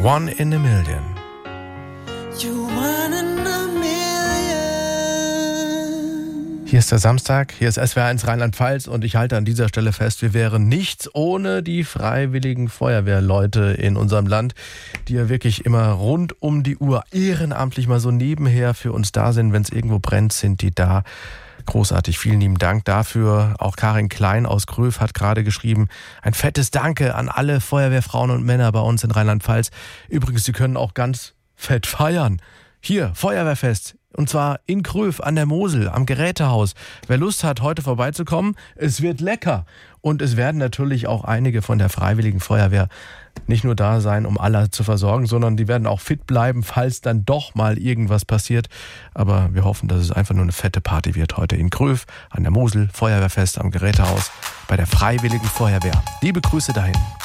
One in a Million. Hier ist der Samstag, hier ist SWR1 Rheinland-Pfalz und ich halte an dieser Stelle fest, wir wären nichts ohne die freiwilligen Feuerwehrleute in unserem Land, die ja wirklich immer rund um die Uhr ehrenamtlich mal so nebenher für uns da sind. Wenn es irgendwo brennt, sind die da. Großartig, vielen lieben Dank dafür. Auch Karin Klein aus Gröf hat gerade geschrieben, ein fettes Danke an alle Feuerwehrfrauen und Männer bei uns in Rheinland-Pfalz. Übrigens, Sie können auch ganz fett feiern. Hier, Feuerwehrfest. Und zwar in Gröf an der Mosel, am Gerätehaus. Wer Lust hat, heute vorbeizukommen, es wird lecker. Und es werden natürlich auch einige von der Freiwilligen Feuerwehr nicht nur da sein, um alle zu versorgen, sondern die werden auch fit bleiben, falls dann doch mal irgendwas passiert. Aber wir hoffen, dass es einfach nur eine fette Party wird heute in Gröf an der Mosel, Feuerwehrfest am Gerätehaus bei der Freiwilligen Feuerwehr. Liebe Grüße dahin.